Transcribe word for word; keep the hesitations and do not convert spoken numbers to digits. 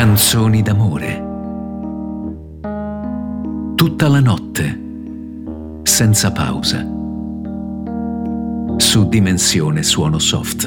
Canzoni d'amore. Tutta la notte, senza pausa. Su Dimensione Suono Soft.